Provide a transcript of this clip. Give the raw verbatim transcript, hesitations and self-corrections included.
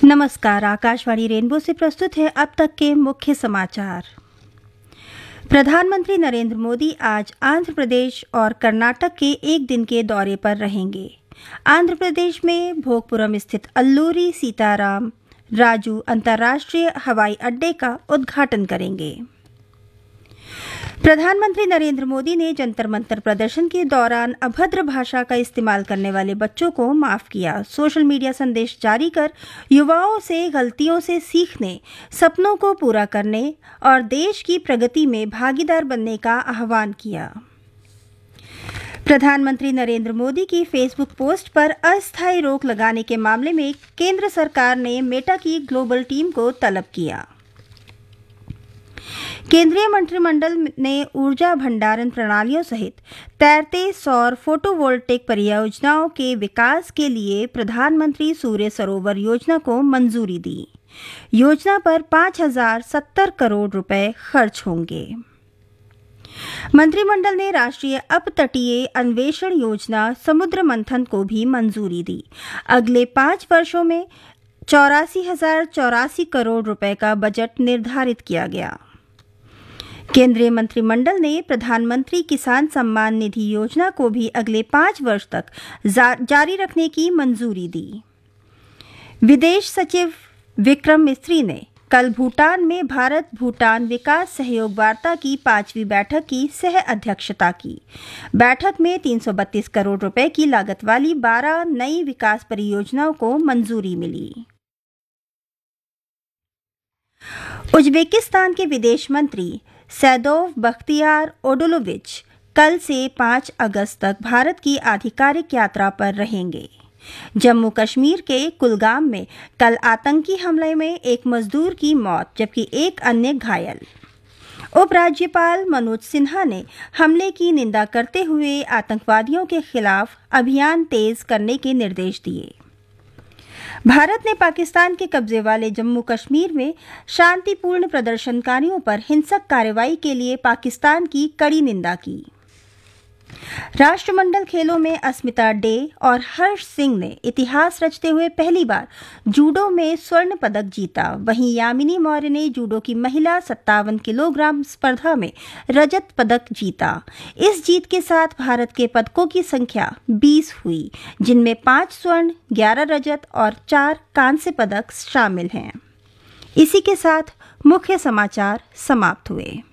नमस्कार, आकाशवाणी रेनबो से प्रस्तुत है अब तक के मुख्य समाचार। प्रधानमंत्री नरेंद्र मोदी आज आंध्र प्रदेश और कर्नाटक के एक दिन के दौरे पर रहेंगे। आंध्र प्रदेश में भोगपुरम स्थित अल्लूरी सीताराम राजू अंतर्राष्ट्रीय हवाई अड्डे का उद्घाटन करेंगे। प्रधानमंत्री नरेंद्र मोदी ने जंतर मंतर प्रदर्शन के दौरान अभद्र भाषा का इस्तेमाल करने वाले बच्चों को माफ किया। सोशल मीडिया संदेश जारी कर युवाओं से गलतियों से सीखने, सपनों को पूरा करने और देश की प्रगति में भागीदार बनने का आह्वान किया। प्रधानमंत्री नरेंद्र मोदी की फेसबुक पोस्ट पर अस्थायी रोक लगाने के मामले में केंद्र सरकार ने मेटा की ग्लोबल टीम को तलब किया। केंद्रीय मंत्रिमंडल ने ऊर्जा भंडारण प्रणालियों सहित तैरते सौर फोटोवोल्टिक परियोजनाओं के विकास के लिए प्रधानमंत्री सूर्य सरोवर योजना को मंजूरी दी। योजना पर पाँच हजार सत्तर करोड़ रुपए खर्च होंगे। मंत्रिमंडल ने राष्ट्रीय अपतटीय अन्वेषण योजना समुद्र मंथन को भी मंजूरी दी। अगले पाँच वर्षों में चौरासी हजार चौरासी करोड़ रुपए का बजट निर्धारित किया गया। केंद्रीय मंत्रिमंडल ने प्रधानमंत्री किसान सम्मान निधि योजना को भी अगले पाँच वर्ष तक जा, जारी रखने की मंजूरी दी। विदेश सचिव विक्रम मिस्री ने कल भूटान में भारत भूटान विकास सहयोग वार्ता की पांचवी बैठक की सह अध्यक्षता की। बैठक में तीन सौ बत्तीस करोड़ रुपए की लागत वाली बारह नई विकास परियोजनाओं को मंजूरी मिली। उज्बेकिस्तान के विदेश मंत्री सैदोव बख्तियार ओडुलोविच कल से पाँच अगस्त तक भारत की आधिकारिक यात्रा पर रहेंगे। जम्मू कश्मीर के कुलगाम में कल आतंकी हमले में एक मजदूर की मौत जबकि एक अन्य घायल। उपराज्यपाल मनोज सिन्हा ने हमले की निंदा करते हुए आतंकवादियों के खिलाफ अभियान तेज करने के निर्देश दिए। भारत ने पाकिस्तान के कब्जे वाले जम्मू कश्मीर में शांतिपूर्ण प्रदर्शनकारियों पर हिंसक कार्रवाई के लिए पाकिस्तान की कड़ी निंदा की। राष्ट्रमंडल खेलों में अस्मिता डे और हर्ष सिंह ने इतिहास रचते हुए पहली बार जूडो में स्वर्ण पदक जीता। वहीं यामिनी मौर्य ने जूडो की महिला सत्तावन किलोग्राम स्पर्धा में रजत पदक जीता। इस जीत के साथ भारत के पदकों की संख्या बीस हुई, जिनमें पांच स्वर्ण, ग्यारह रजत और चार कांस्य पदक शामिल हैं। इसी के साथ मुख्य समाचार समाप्त हुए।